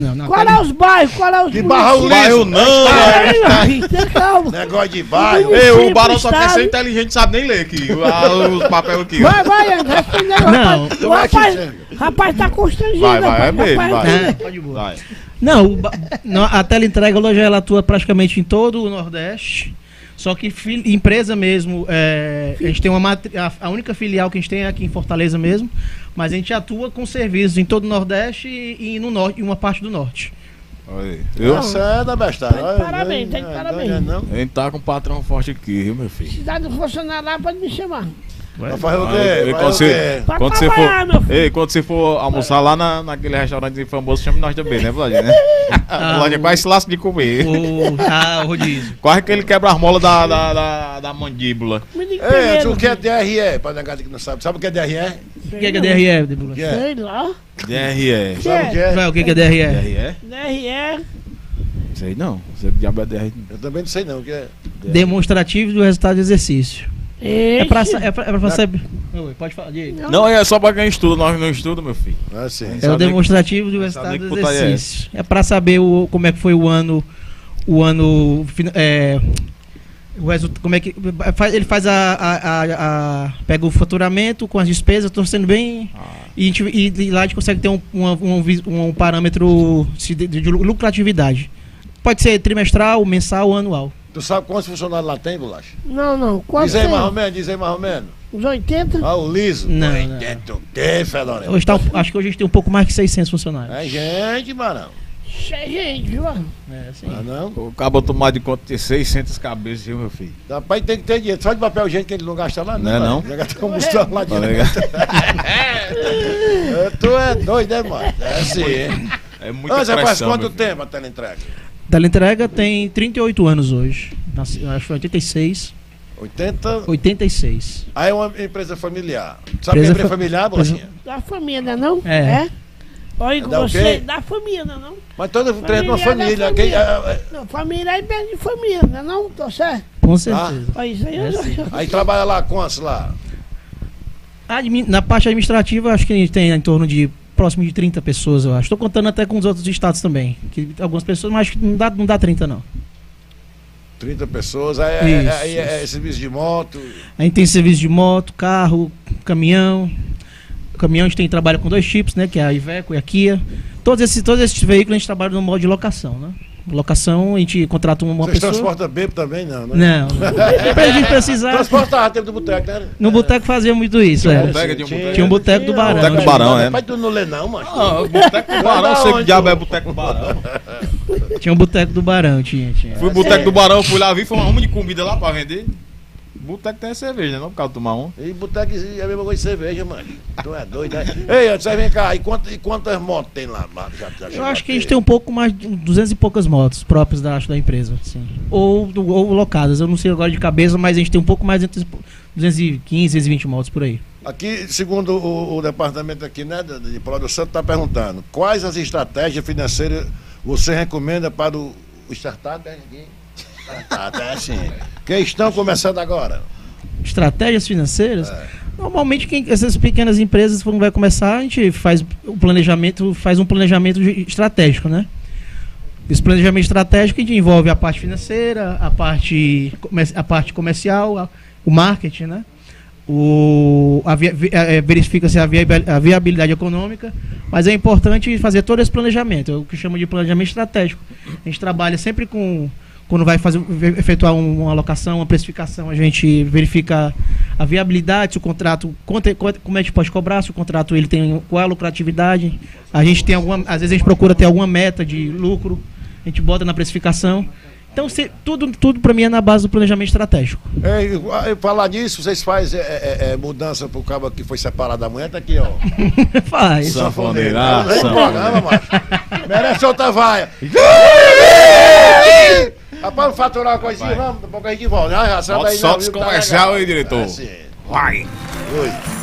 Não, Qual é os bairros? Qual é os De Barro bairro Liso. Tem calma. Negócio de bairro. Ei, o Sempre Barão só quer estado. ser inteligente, sabe nem ler aqui. Os papéis aqui. Vai, André. Responde aí, Não. rapaz tá constrangido. Vai, rapaz. é mesmo, Rapaz, vai. é. Pode ir. Vai. Não, a teleentrega hoje ela atua praticamente em todo o Nordeste. Só que empresa mesmo, a gente tem a única filial que a gente tem é aqui em Fortaleza mesmo, mas a gente atua com serviços em todo o Nordeste e no norte, e uma parte do norte. Eu? Você é da bestada. Parabéns, tem parabéns. A gente tá com um patrão forte aqui, viu, meu filho? Cidade do funcionário lá pode me chamar. Vai fazer o quê? Quando você for almoçar lá naquele restaurante famoso, chame nós também, né, Vladimir? Né? Vladimir quase se lasca de comer. O rodízio. Quase que ele quebra as molas da mandíbula. Ei, tu quer DRE? Pra negar que não sabe. Sabe o que é DRE? O que é DRE, Debula? Sei lá. DRE. Sabe o que é? O que é DRE? DRE? DRE. Sei não. Você diabo é DRE. Eu também não sei não o que é. Demonstrativo do resultado do exercício. É pra saber. Pode falar, Diego. Não, é só pra quem estuda, nós não estudamos, meu filho. Ah, sim. É o demonstrativo do resultado do exercício. É pra saber como é que foi o ano. Como é que ele faz pega o faturamento com as despesas, estou sendo bem e lá a gente consegue ter um parâmetro de lucratividade. Pode ser trimestral, mensal ou anual. Tu sabe quantos funcionários lá tem, Bolacha? Não. Quantos Diz aí mais ou menos. Os 80? Ah, o liso. Não. 80 o quê, Fedorento? Acho que hoje a gente tem um pouco mais que 600 funcionários. É gente, Barão. Gente, viu? Sim. Ah, não? O cabo tomar de conta de 600 cabeças, viu, meu filho? Rapaz, tem que ter dinheiro. Só de papel gente que ele não gasta lá, não. Não? Já gasta combustão lá direto. Tu é doido, né, mano? É assim, hein? É muita Você pressão, faz quanto meu tempo a teleentrega? Teleentrega tem 38 anos hoje. Acho que foi 86. 80? 86. Aí é uma empresa familiar. Sabe o que é empresa familiar, Bolachinha? Da família, não? É. Olha com você, da família, não? Mas todo empresa é uma família. Não, família é perto de família, não? Tô certo? Com certeza. Olha isso aí. Aí trabalha lá quantos lá? Na parte administrativa, acho que a gente tem em torno de próximo de 30 pessoas, eu acho. Estou contando até com os outros estados também. Que algumas pessoas, mas acho que não dá 30, não. 30 pessoas, aí é serviço de moto. A gente tem serviço de moto, carro, caminhão. Caminhão a gente trabalha com 2 tipos, né? Que é a Iveco e a Kia. Todos esses veículos a gente trabalha no modo de locação, né? Locação, a gente contrata uma pessoa. Vocês transportam bebo também, não, né? Não. Pra gente precisar. Transportava tempo do boteco, né? No boteco fazia muito isso, Tinha um boteco do Barão. Boteco do Barão, é. Mas tu não lê não, macho. Não, boteco do Barão, sei que diabo é boteco do Barão. Tinha um boteco do Barão, tinha. Fui no boteco do Barão, fui lá, vi, foi uma ruma de comida lá pra vender. Boteco tem cerveja, né? Não por causa de tomar um. E boteco é a mesma coisa de cerveja, mano. Tu é doido, né? Ei, você vem cá, e quantas motos tem lá? Eu acho que a gente tem um pouco mais de 200 e poucas motos próprias da empresa, sim. Ou locadas, eu não sei agora de cabeça, mas a gente tem um pouco mais entre 215, 220 motos por aí. Aqui, segundo o departamento aqui, né, de produção, está perguntando, quais as estratégias financeiras você recomenda para o startup? É assim. Que estão começando agora. Estratégias financeiras? Normalmente essas pequenas empresas, quando vai começar, a gente faz um planejamento estratégico, né? Esse planejamento estratégico envolve a parte financeira, a parte comercial, o marketing, né? Verifica-se a viabilidade econômica, mas é importante fazer todo esse planejamento, é o que chama de planejamento estratégico. A gente trabalha sempre quando vai efetuar uma alocação, uma precificação, a gente verifica a viabilidade, se o contrato, como a gente pode cobrar, se o contrato ele tem qual é a lucratividade. A gente tem às vezes a gente procura ter alguma meta de lucro, a gente bota na precificação. Então, tudo para mim é na base do planejamento estratégico. Falar nisso, vocês fazem mudança pro cabo que foi separado da mulher? Tá aqui, ó. Faz. Sanfoneira. Merece outra vaia. Rapaz, vamos faturar uma coisinha, vamos, daqui a pouco a gente volta. Solta os comercial aí, diretor. Vai. Oi.